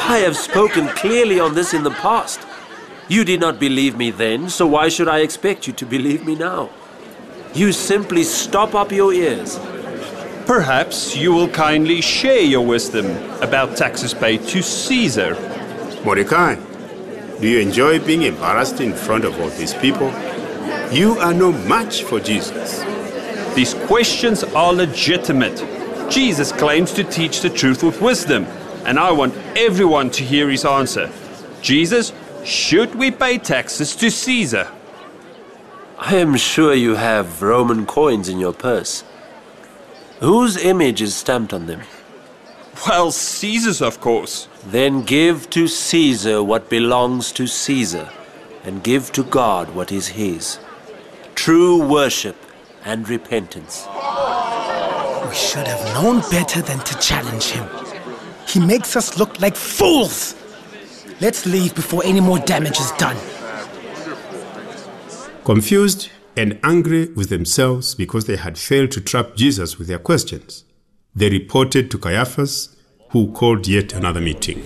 I have spoken clearly on this in the past. You did not believe me then, so why should I expect you to believe me now? You simply stop up your ears. Perhaps you will kindly share your wisdom about taxes paid to Caesar. Mordecai, do you enjoy being embarrassed in front of all these people? You are no match for Jesus. These questions are legitimate. Jesus claims to teach the truth with wisdom, and I want everyone to hear his answer. Jesus, should we pay taxes to Caesar? I am sure you have Roman coins in your purse. Whose image is stamped on them? Well, Caesar's, of course. Then give to Caesar what belongs to Caesar, and give to God what is his. True worship and repentance. We should have known better than to challenge him. He makes us look like fools. Let's leave before any more damage is done. Confused and angry with themselves because they had failed to trap Jesus with their questions, they reported to Caiaphas, who called yet another meeting.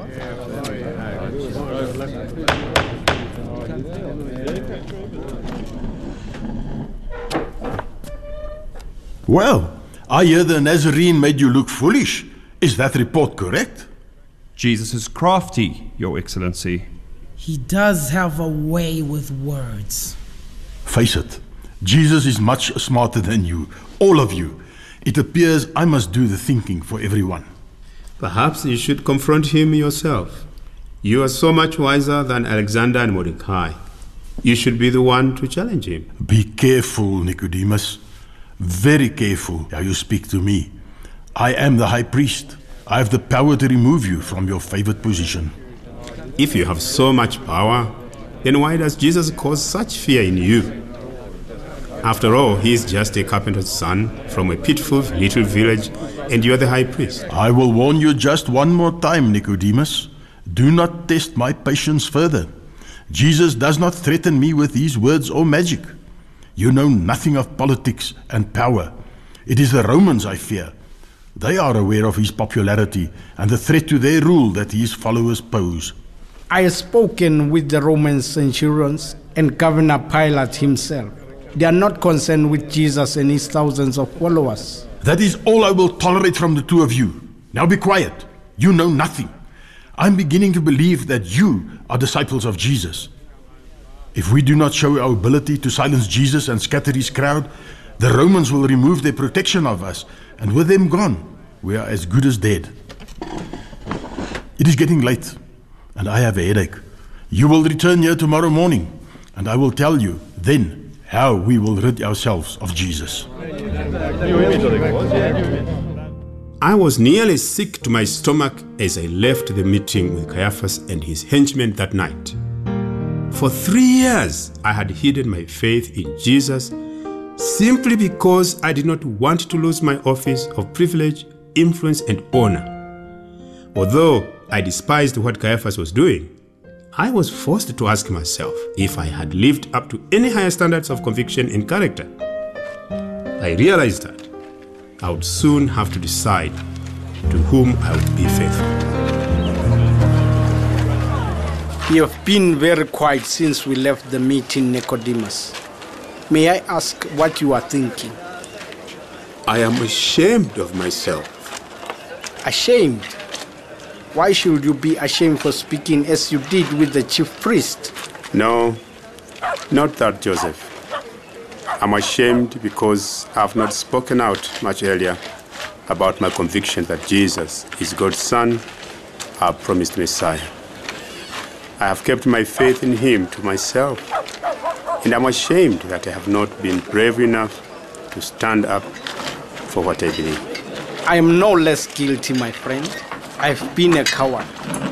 Well, I hear the Nazarene made you look foolish. Is that report correct? Jesus is crafty, Your Excellency. He does have a way with words. Face it, Jesus is much smarter than you, all of you. It appears I must do the thinking for everyone. Perhaps you should confront him yourself. You are so much wiser than Alexander and Mordecai. You should be the one to challenge him. Be careful, Nicodemus. Very careful how you speak to me. I am the high priest. I have the power to remove you from your favored position. If you have so much power, then why does Jesus cause such fear in you? After all, he is just a carpenter's son from a pitiful little village, and you are the high priest. I will warn you just one more time, Nicodemus. Do not test my patience further. Jesus does not threaten me with these words or magic. You know nothing of politics and power. It is the Romans I fear. They are aware of his popularity and the threat to their rule that his followers pose. I have spoken with the Roman centurions and Governor Pilate himself. They are not concerned with Jesus and his thousands of followers. That is all I will tolerate from the two of you. Now be quiet. You know nothing. I'm beginning to believe that you are disciples of Jesus. If we do not show our ability to silence Jesus and scatter his crowd, the Romans will remove their protection of us, and with them gone, we are as good as dead. It is getting late, and I have a headache. You will return here tomorrow morning, and I will tell you then how we will rid ourselves of Jesus. I was nearly sick to my stomach as I left the meeting with Caiaphas and his henchmen that night. For 3 years, I had hidden my faith in Jesus simply because I did not want to lose my office of privilege, influence, and honor. Although I despised what Caiaphas was doing, I was forced to ask myself if I had lived up to any higher standards of conviction and character. I realized that I would soon have to decide to whom I would be faithful. You have been very quiet since we left the meeting, Nicodemus. May I ask what you are thinking? I am ashamed of myself. Ashamed? Why should you be ashamed for speaking as you did with the chief priest? No, not that, Joseph. I'm ashamed because I have not spoken out much earlier about my conviction that Jesus is God's Son, our promised Messiah. I have kept my faith in him to myself, and I'm ashamed that I have not been brave enough to stand up for what I believe. I am no less guilty, my friend. I've been a coward.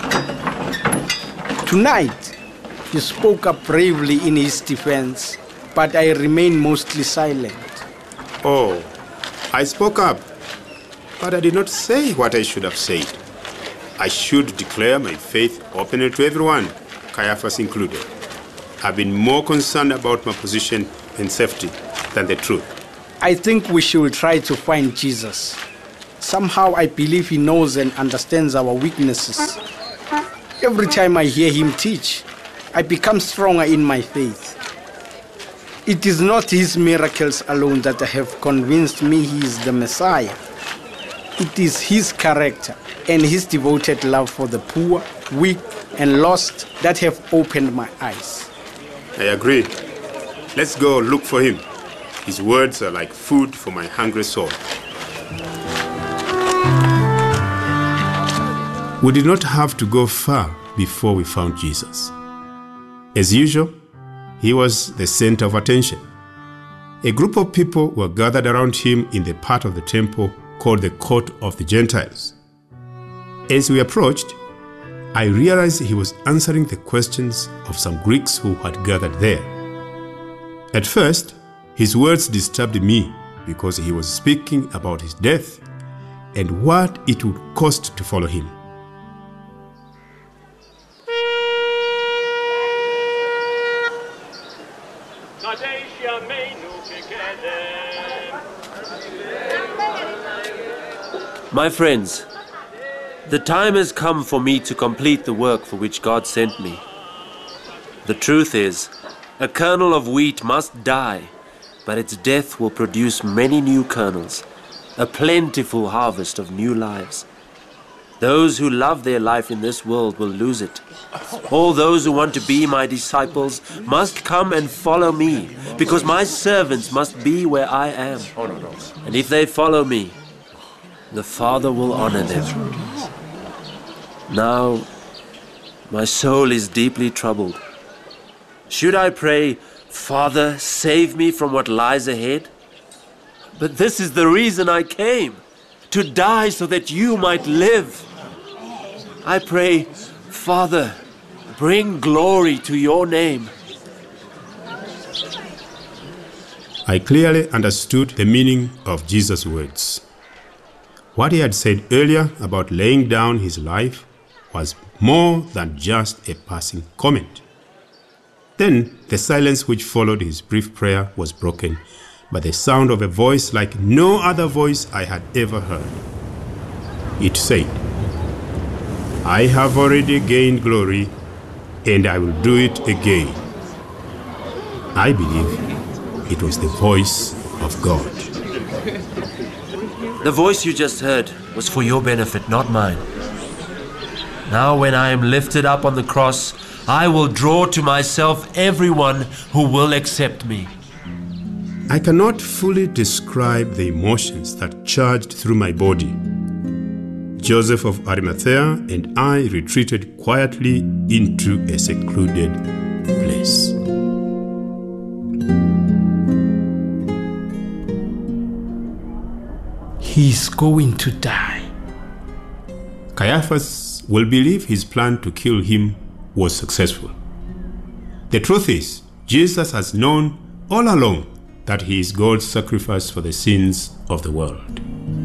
Tonight, you spoke up bravely in his defense, but I remain mostly silent. Oh, I spoke up, but I did not say what I should have said. I should declare my faith openly to everyone, Caiaphas included. I've been more concerned about my position and safety than the truth. I think we should try to find Jesus. Somehow I believe he knows and understands our weaknesses. Every time I hear him teach, I become stronger in my faith. It is not his miracles alone that have convinced me he is the Messiah. It is his character and his devoted love for the poor, weak, and lost that have opened my eyes. I agree. Let's go look for him. His words are like food for my hungry soul. We did not have to go far before we found Jesus. As usual, he was the center of attention. A group of people were gathered around him in the part of the temple called the Court of the Gentiles. As we approached, I realized he was answering the questions of some Greeks who had gathered there. At first, his words disturbed me because he was speaking about his death and what it would cost to follow him. My friends, the time has come for me to complete the work for which God sent me. The truth is, a kernel of wheat must die, but its death will produce many new kernels, a plentiful harvest of new lives. Those who love their life in this world will lose it. All those who want to be my disciples must come and follow me, because my servants must be where I am. And if they follow me, the Father will honor them. Now, my soul is deeply troubled. Should I pray, Father, save me from what lies ahead? But this is the reason I came, to die so that you might live. I pray, Father, bring glory to your name. I clearly understood the meaning of Jesus' words. What he had said earlier about laying down his life was more than just a passing comment. Then the silence which followed his brief prayer was broken by the sound of a voice like no other voice I had ever heard. It said, "I have already gained glory, and I will do it again." I believe it was the voice of God. The voice you just heard was for your benefit, not mine. Now when I am lifted up on the cross, I will draw to myself everyone who will accept me. I cannot fully describe the emotions that charged through my body. Joseph of Arimathea and I retreated quietly into a secluded place. He's going to die. Caiaphas will believe his plan to kill him was successful. The truth is, Jesus has known all along that he is God's sacrifice for the sins of the world.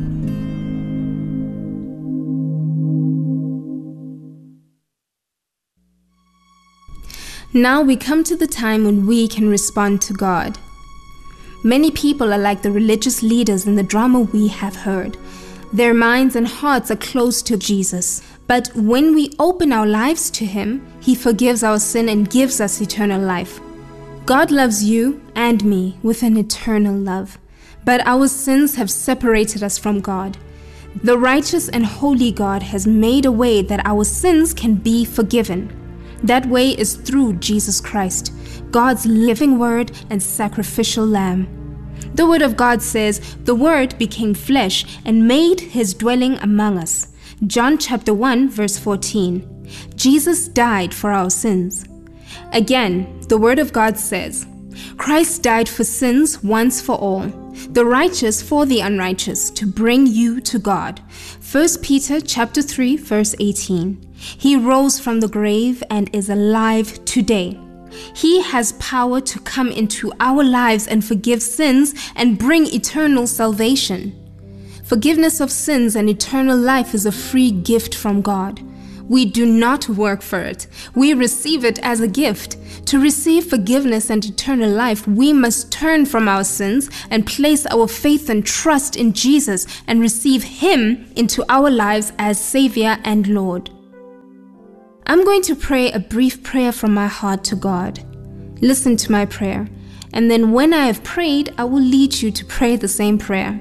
Now we come to the time when we can respond to God. Many people are like the religious leaders in the drama we have heard. Their minds and hearts are close to Jesus. But when we open our lives to Him, He forgives our sin and gives us eternal life. God loves you and me with an eternal love. But our sins have separated us from God. The righteous and holy God has made a way that our sins can be forgiven. That way is through Jesus Christ, God's living word and sacrificial lamb. The word of God says, "The word became flesh and made his dwelling among us." John chapter 1 verse 14. Jesus died for our sins. Again, the word of God says, Christ died for sins once for all, the righteous for the unrighteous, to bring you to God. 1 Peter chapter 3 verse 18. He rose from the grave and is alive today. He has power to come into our lives and forgive sins and bring eternal salvation. Forgiveness of sins and eternal life is a free gift from God. We do not work for it. We receive it as a gift. To receive forgiveness and eternal life, we must turn from our sins and place our faith and trust in Jesus and receive Him into our lives as Savior and Lord. I'm going to pray a brief prayer from my heart to God. Listen to my prayer, and then when I have prayed, I will lead you to pray the same prayer.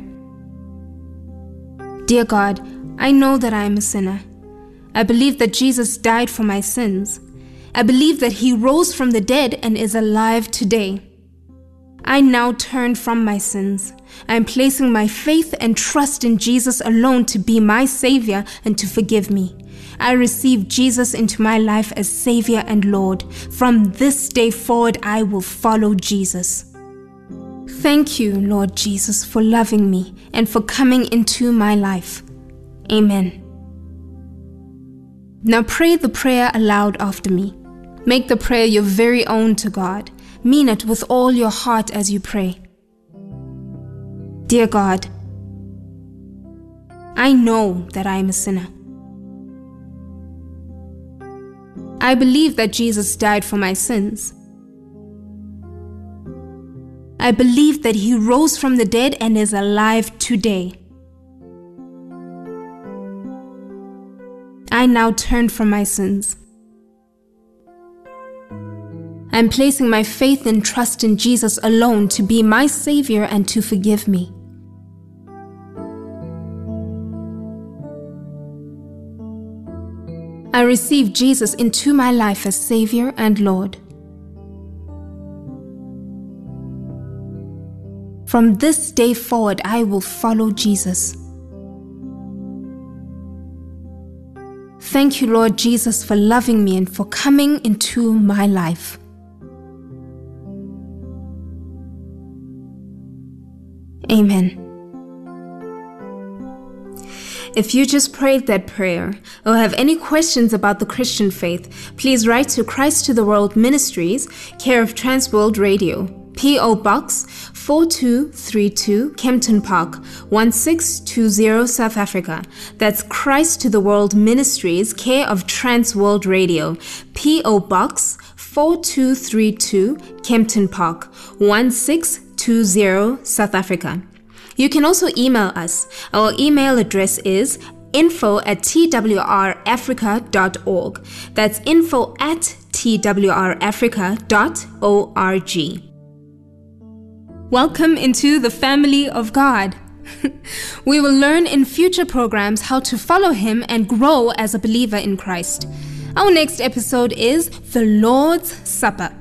Dear God, I know that I am a sinner. I believe that Jesus died for my sins. I believe that He rose from the dead and is alive today. I now turn from my sins. I am placing my faith and trust in Jesus alone to be my Savior and to forgive me. I receive Jesus into my life as Savior and Lord. From this day forward, I will follow Jesus. Thank you, Lord Jesus, for loving me and for coming into my life. Amen. Now pray the prayer aloud after me. Make the prayer your very own to God. Mean it with all your heart as you pray. Dear God, I know that I am a sinner. I believe that Jesus died for my sins. I believe that He rose from the dead and is alive today. I now turn from my sins. I'm placing my faith and trust in Jesus alone to be my Savior and to forgive me. I receive Jesus into my life as Savior and Lord. From this day forward, I will follow Jesus. Thank you, Lord Jesus, for loving me and for coming into my life. Amen. If you just prayed that prayer or have any questions about the Christian faith, please write to Christ to the World Ministries, care of Transworld Radio, P.O. Box 4232, Kempton Park, 1620, South Africa. That's Christ to the World Ministries, care of Transworld Radio, P.O. Box 4232, Kempton Park, 1620, South Africa. You can also email us. Our email address is info@twrafrica.org. That's info@twrafrica.org. Welcome into the family of God. We will learn in future programs how to follow Him and grow as a believer in Christ. Our next episode is the Lord's Supper.